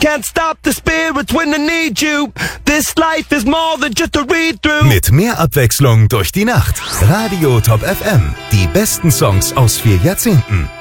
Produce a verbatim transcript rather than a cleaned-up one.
Can't stop the spirits when I need you. This life is more than just a read-through. Mit mehr Abwechslung durch die Nacht. Radio Top F M. Die besten Songs aus vier Jahrzehnten.